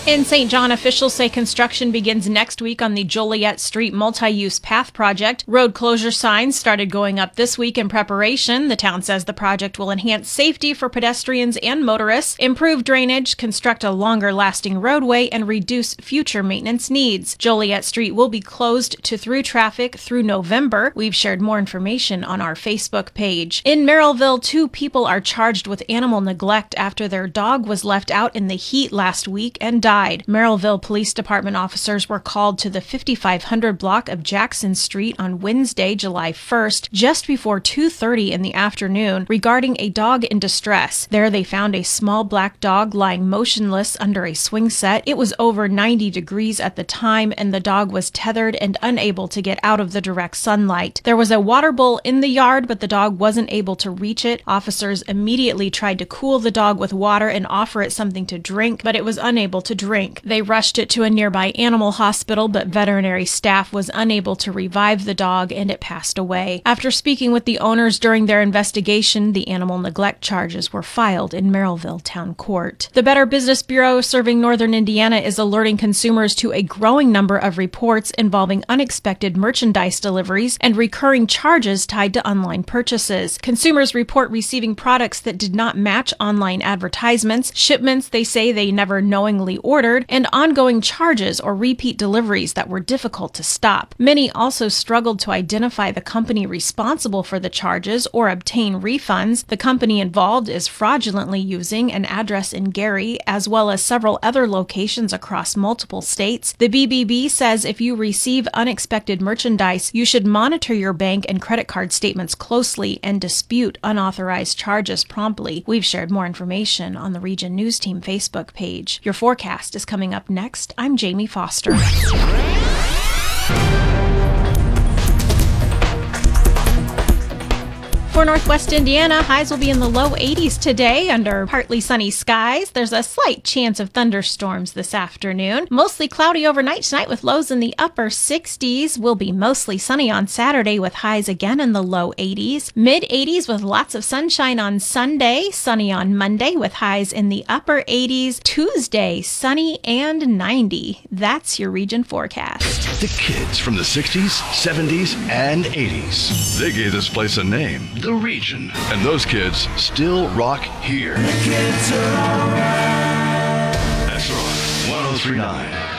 In St. John, officials say construction begins next week on the Joliet Street multi-use path project. Road closure signs started going up this week in preparation. The town says the project will enhance safety for pedestrians and motorists, improve drainage, construct a longer-lasting roadway, and reduce future maintenance needs. Joliet Street will be closed to through traffic through November. We've shared more information on our Facebook page. In Merrillville, 2 people are charged with animal neglect after their dog was left out in the heat last week and died. Merrillville Police Department officers were called to the 5500 block of Jackson Street on Wednesday, July 1st, just before 2:30 in the afternoon, regarding a dog in distress. There they found a small black dog lying motionless under a swing set. It was over 90 degrees at the time, and the dog was tethered and unable to get out of the direct sunlight. There was a water bowl in the yard, but the dog wasn't able to reach it. Officers immediately tried to cool the dog with water and offer it something to drink, but it was unable to drink. They rushed it to a nearby animal hospital, but veterinary staff was unable to revive the dog and it passed away. After speaking with the owners during their investigation, the animal neglect charges were filed in Merrillville Town Court. The Better Business Bureau serving Northern Indiana is alerting consumers to a growing number of reports involving unexpected merchandise deliveries and recurring charges tied to online purchases. Consumers report receiving products that did not match online advertisements, shipments they say they never knowingly ordered, and ongoing charges or repeat deliveries that were difficult to stop. Many also struggled to identify the company responsible for the charges or obtain refunds. The company involved is fraudulently using an address in Gary, as well as several other locations across multiple states. The BBB says if you receive unexpected merchandise, you should monitor your bank and credit card statements closely and dispute unauthorized charges promptly. We've shared more information on the Region News Team Facebook page. Your forecast is coming up next. I'm Jamie Foster. For Northwest Indiana, highs will be in the low 80s today under partly sunny skies. There's a slight chance of thunderstorms this afternoon. Mostly cloudy overnight tonight with lows in the upper 60s. Will be mostly sunny on Saturday with highs again in the low 80s. Mid 80s with lots of sunshine on Sunday. Sunny on Monday with highs in the upper 80s. Tuesday, sunny and 90. That's your region forecast. The kids from the 60s, 70s, and 80s. They gave this place a name. The Region. And those kids still rock here. The kids are alright. That's right. 1039.